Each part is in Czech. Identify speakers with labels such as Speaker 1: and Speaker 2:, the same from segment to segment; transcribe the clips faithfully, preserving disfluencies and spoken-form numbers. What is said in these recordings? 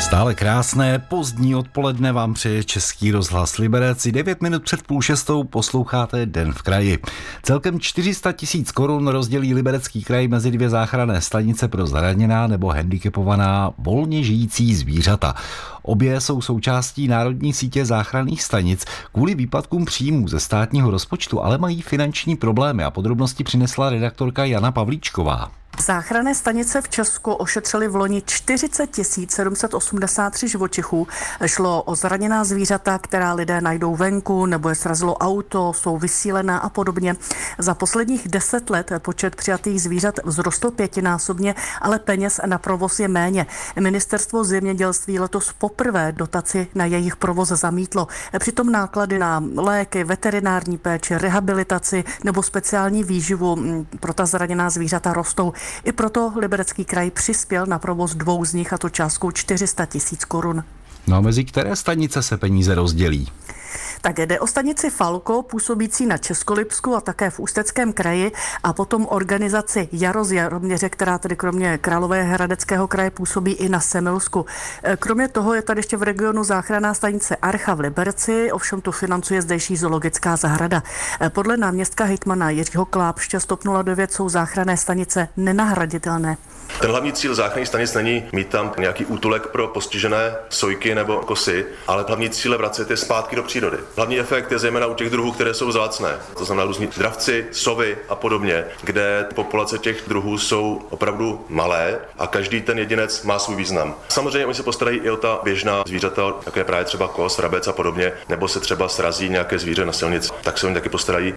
Speaker 1: Stále krásné pozdní odpoledne vám přeje Český rozhlas Liberec. devět minut před půl šestou posloucháte Den v kraji. Celkem čtyři sta tisíc korun rozdělí Liberecký kraj mezi dvě záchranné stanice pro zraněná nebo handicapovaná volně žijící zvířata. Obě jsou součástí národní sítě záchranných stanic. Kvůli výpadkům příjmů ze státního rozpočtu ale mají finanční problémy a podrobnosti přinesla redaktorka Jana Pavlíčková.
Speaker 2: Záchranné stanice v Česku ošetřily v loni čtyřicet tisíc sedm set osmdesát tři živočichů. Šlo o zraněná zvířata, která lidé najdou venku, nebo je srazilo auto, jsou vysílená a podobně. Za posledních deset let počet přijatých zvířat vzrostl pětinásobně, ale peněz na provoz je méně. Ministerstvo zemědělství letos poprvé dotaci na jejich provoz zamítlo. Přitom náklady na léky, veterinární péči, rehabilitaci nebo speciální výživu pro ta zraněná zvířata rostou. I proto Liberecký kraj přispěl na provoz dvou z nich, a to částkou čtyři sta tisíc korun.
Speaker 1: No a mezi které stanice se peníze rozdělí?
Speaker 2: Tak jde o stanici Falko, působící na Českolipsku a také v Ústeckém kraji, a potom organizaci Jaro z Jaroměře, která tedy kromě Královéhradeckého kraje působí i na Semilsku. Kromě toho je tady ještě v regionu záchranná stanice Archa v Liberci, ovšem tu financuje zdejší zoologická zahrada. Podle náměstka hejtmana Jiřího Klápště z TOP nula devět jsou záchranné stanice nenahraditelné.
Speaker 3: Ten hlavní cíl záchranných stanic není mít tam nějaký útulek pro postižené sojky nebo kosy, ale hlavní cíl je vracet je zpátky do přírody. Hlavní efekt je zejména u těch druhů, které jsou vzácné. To znamená různí dravci, sovy a podobně, kde populace těch druhů jsou opravdu malé a každý ten jedinec má svůj význam. Samozřejmě oni se postarají i o ta běžná zvířata, jako je právě třeba kos, vrabec a podobně, nebo se třeba srazí nějaké zvíře na silnici, tak se oni taky postarají.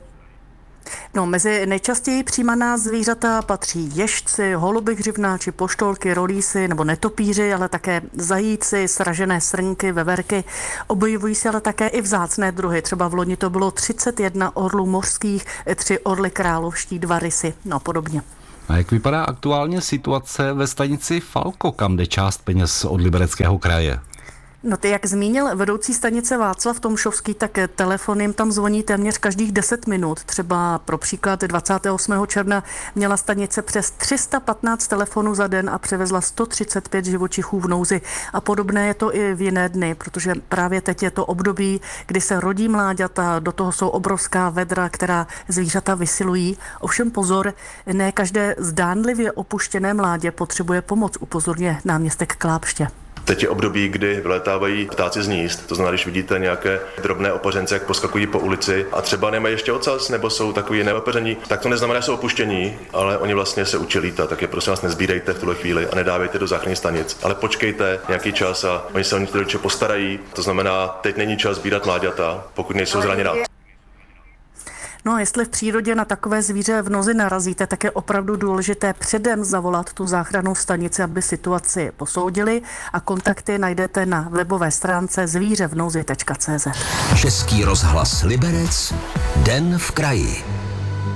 Speaker 2: No, mezi nejčastěji přijímaná zvířata patří ježci, holuby hřivnáči, poštolky, rolísy nebo netopíři, ale také zajíci, sražené srnky, veverky. Objevují se ale také i vzácné druhy. Třeba v loni to bylo třicet jedna orlů mořských, tři orly královští, dva rysy, no podobně.
Speaker 1: A jak vypadá aktuálně situace ve stanici Falko, kam jde část peněz od Libereckého kraje?
Speaker 2: No ty, jak zmínil vedoucí stanice Václav Tomšovský, tak telefon jim tam zvoní téměř každých deset minut. Třeba pro příklad dvacátého osmého června měla stanice přes tři sta patnáct telefonů za den a převezla sto třicet pět živočichů v nouzi. A podobné je to i v jiné dny, protože právě teď je to období, kdy se rodí mláďata, do toho jsou obrovská vedra, která zvířata vysilují. Ovšem pozor, ne každé zdánlivě opuštěné mládě potřebuje pomoc, upozorňuje náměstek Klápště.
Speaker 3: Teď je období, kdy vylétávají ptáci z hnízd, to znamená, když vidíte nějaké drobné opařence, jak poskakují po ulici a třeba nemají ještě ocas nebo jsou takový neopeření, tak to neznamená, že jsou opuštění, ale oni vlastně se učí lítat, tak je prosím vás nezbírejte v tuhle chvíli a nedávejte do záchranných stanic, ale počkejte nějaký čas a oni se o ně postarají, to znamená, teď není čas sbírat mláďata, pokud nejsou zraněná.
Speaker 2: No a jestli v přírodě na takové zvíře v nozi narazíte, tak je opravdu důležité předem zavolat tu záchrannou stanici, aby situaci posoudili, a kontakty najdete na webové stránce zvířevnozi tečka cé zet.
Speaker 4: Český rozhlas Liberec, Den v kraji.